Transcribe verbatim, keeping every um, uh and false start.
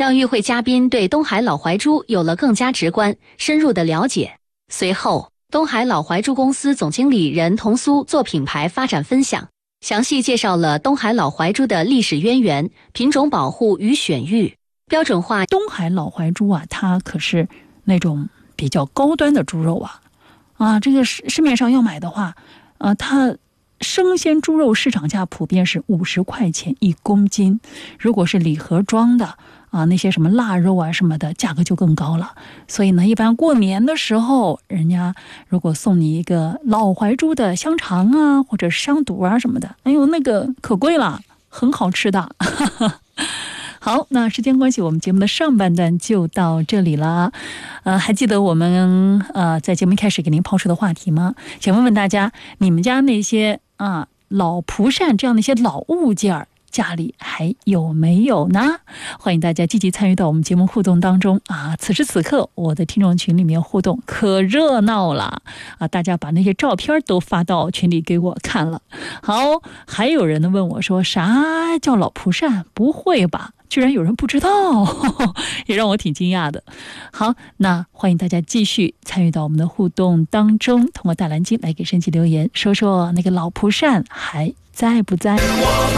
让与会嘉宾对东海老怀猪有了更加直观、深入的了解。随后，东海老怀猪公司总经理任同苏做品牌发展分享，详细介绍了东海老怀猪的历史渊源、品种保护与选育、标准化。 东海老怀猪啊，它可是那种比较高端的猪肉啊，啊，这个市市面上要买的话，呃，它生鲜猪肉市场价普遍是五十块钱一公斤，如果是礼盒装的啊，那些什么腊肉啊什么的，价格就更高了。所以呢，一般过年的时候，人家如果送你一个老怀猪的香肠啊，或者香肚啊什么的，哎呦，那个可贵了，很好吃的。好，那时间关系，我们节目的上半段就到这里了。呃，还记得我们呃在节目一开始给您抛出的话题吗？想问问大家，你们家那些啊老蒲扇这样的一些老物件儿，家里还有没有呢？欢迎大家积极参与到我们节目互动当中啊！此时此刻，我的听众群里面互动可热闹了啊！大家把那些照片都发到群里给我看了。好，还有人呢问我说，啥叫老蒲扇？不会吧？居然有人不知道，呵呵，也让我挺惊讶的。好，那欢迎大家继续参与到我们的互动当中，通过大蓝鲸来给申奇留言，说说那个老蒲扇还在不在？